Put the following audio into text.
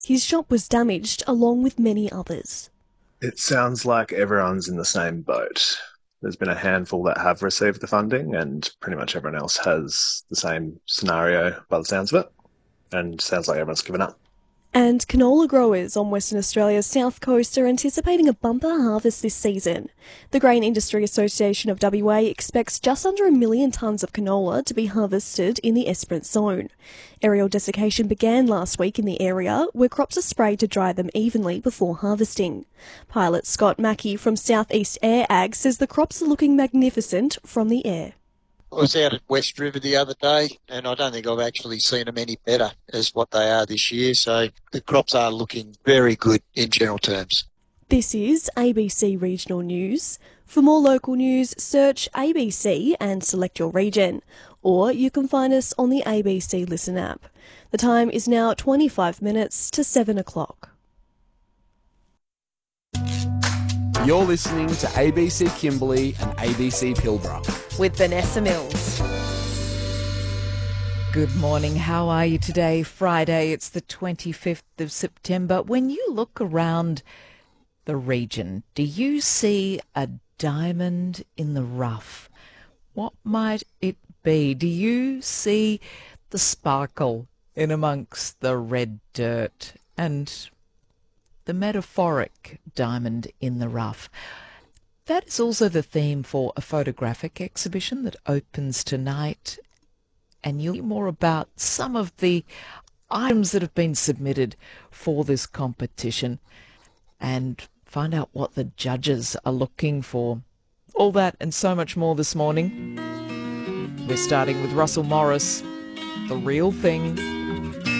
His shop was damaged along with many others. It sounds like everyone's in the same boat. There's been a handful that have received the funding, and pretty much everyone else has the same scenario by the sounds of it. And sounds like everyone's given up. And canola growers on Western Australia's south coast are anticipating a bumper harvest this season. The Grain Industry Association of WA expects just under 1 million tonnes of canola to be harvested in the Esperance zone. Aerial desiccation began last week in the area, where crops are sprayed to dry them evenly before harvesting. Pilot Scott Mackey from South East Air Ag says the crops are looking magnificent from the air. I was out at West River the other day, and I don't think I've actually seen them any better as what they are this year. So the crops are looking very good in general terms. This is ABC Regional News. For more local news, search ABC and select your region, or you can find us on the ABC Listen app. The time is now 25 minutes to 7 o'clock. You're listening to ABC Kimberley and ABC Pilbara. With Vanessa Mills. Good morning. How are you today? Friday, it's the 25th of September. When you look around the region, do you see a diamond in the rough? What might it be? Do you see the sparkle in amongst the red dirt and the metaphoric diamond in the rough? That is also the theme for a photographic exhibition that opens tonight, and you'll hear more about some of the items that have been submitted for this competition and find out what the judges are looking for. All that and so much more this morning. We're starting with Russell Morris, The Real Thing.